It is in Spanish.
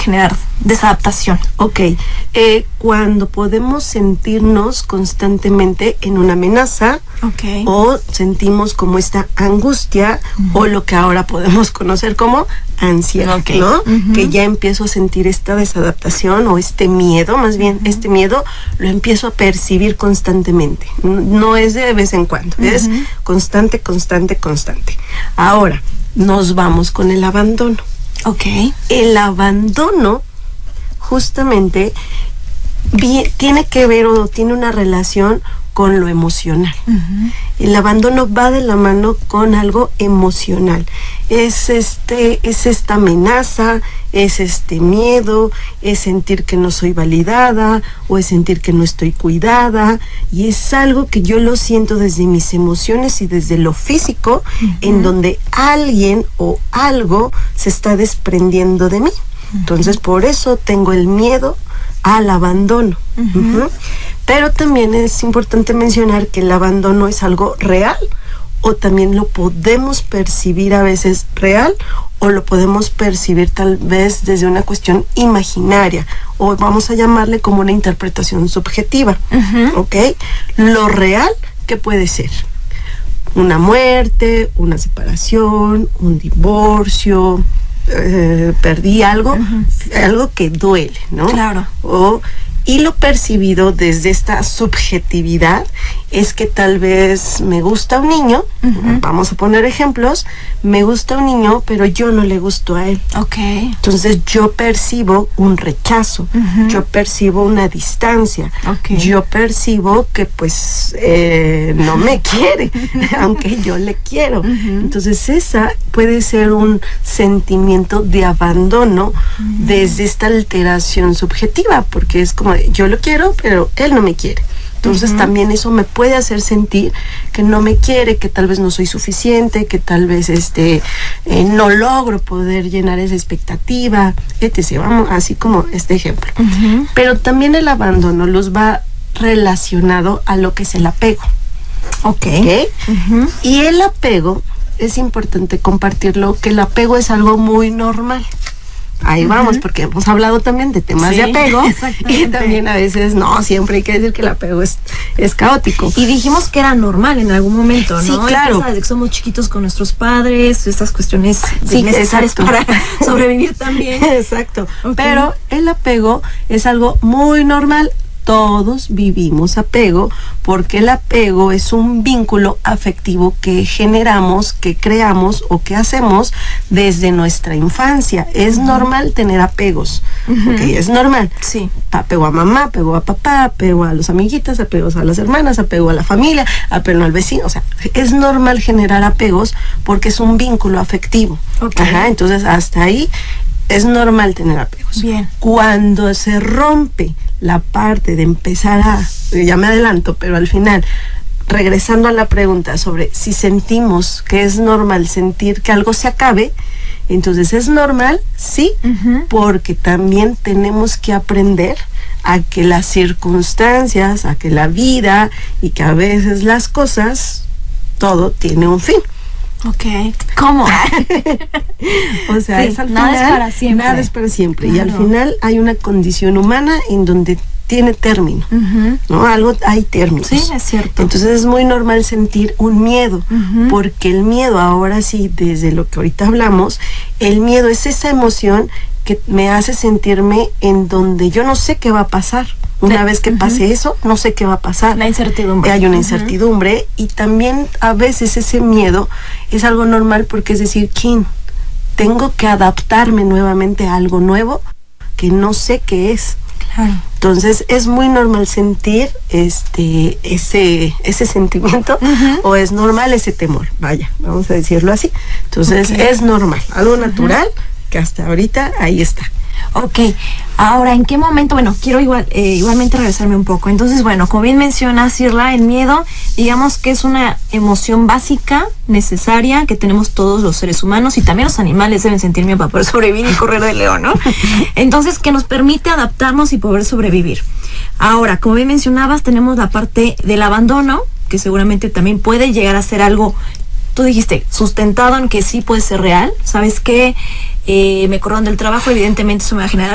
generar desadaptación? Ok, cuando podemos sentirnos constantemente en una amenaza, Okay. o sentimos como esta angustia, o lo que ahora podemos conocer como ansiedad, Okay. ¿no? Que ya empiezo a sentir esta desadaptación o este miedo, más bien este miedo lo empiezo a percibir constantemente. No es de vez en cuando, es constante, constante, constante. Ahora, nos vamos con el abandono. Okay. El abandono justamente tiene que ver o tiene una relación con lo emocional. El abandono va de la mano con algo emocional. Es esta amenaza, es este miedo, es sentir que no soy validada o es sentir que no estoy cuidada, y es algo que yo lo siento desde mis emociones y desde lo físico, en donde alguien o algo se está desprendiendo de mí. Entonces, por eso tengo el miedo al abandono. Pero también es importante mencionar que el abandono es algo real, o también lo podemos percibir a veces real, o lo podemos percibir tal vez desde una cuestión imaginaria, o vamos a llamarle como una interpretación subjetiva. ¿Ok? Lo real, ¿qué puede ser? Una muerte, una separación, un divorcio, perdí algo, algo que duele, ¿no? Claro. Y lo percibido desde esta subjetividad es que tal vez me gusta un niño, vamos a poner ejemplos, me gusta un niño, pero yo no le gusto a él. Okay. Entonces yo percibo un rechazo, yo percibo una distancia, yo percibo que pues no me quiere, aunque yo le quiero. Entonces esa puede ser un sentimiento de abandono desde esta alteración subjetiva, porque es como yo lo quiero, pero él no me quiere. Entonces también eso me puede hacer sentir que no me quiere, que tal vez no soy suficiente, que tal vez no logro poder llenar esa expectativa, etc. Vamos, así como este ejemplo. Pero también el abandono los va relacionado a lo que es el apego. ¿Okay? Y el apego, es importante compartirlo, que el apego es algo muy normal. Ahí vamos, porque hemos hablado también de temas de apego, y también a veces, no, siempre hay que decir que el apego es caótico. Y dijimos que era normal en algún momento, ¿no? Sí, claro. Empieza desde que somos chiquitos con nuestros padres, estas cuestiones necesarias para sobrevivir también. Exacto. Pero el apego es algo muy normal. Todos vivimos apego, porque el apego es un vínculo afectivo que generamos, que creamos o que hacemos desde nuestra infancia. Es normal tener apegos, es normal. Sí. Apego a mamá, apego a papá, apego a los amiguitos, apegos a las hermanas, apego a la familia, apego al vecino. O sea, es normal generar apegos porque es un vínculo afectivo. Entonces, hasta ahí es normal tener apegos. Bien. Cuando se rompe la parte de empezar ya me adelanto, pero al final, regresando a la pregunta sobre si sentimos que es normal sentir que algo se acabe, entonces es normal, sí, porque también tenemos que aprender a que las circunstancias, a que la vida y que a veces las cosas, todo tiene un fin. ¿Cómo? O sea, sí, es al nada final, es para siempre. Nada es para siempre. Claro. Y al final hay una condición humana en donde tiene término, ¿no? Algo hay términos. Sí, es cierto. Entonces es muy normal sentir un miedo, porque el miedo, ahora sí, desde lo que ahorita hablamos, el miedo es esa emoción que me hace sentirme en donde yo no sé qué va a pasar. Una vez que pase eso, no sé qué va a pasar. La incertidumbre. Hay una incertidumbre, y también a veces ese miedo es algo normal, porque es decir, tengo que adaptarme nuevamente a algo nuevo que no sé qué es. Claro. Entonces es muy normal sentir ese sentimiento, o es normal ese temor, vaya, vamos a decirlo así. Entonces es normal, algo natural, que hasta ahorita ahí está. Ahora, ¿en qué momento? Bueno, quiero igualmente regresarme un poco. Entonces, bueno, como bien mencionas, Irla, el miedo, digamos que es una emoción básica, necesaria, que tenemos todos los seres humanos, y también los animales deben sentir miedo para poder sobrevivir y correr de león, ¿no? Entonces, que nos permite adaptarnos y poder sobrevivir. Ahora, como bien mencionabas, tenemos la parte del abandono, que seguramente también puede llegar a ser algo, tú dijiste, sustentado en que sí puede ser real. ¿Sabes qué? Me corrieron del trabajo, evidentemente eso me va a generar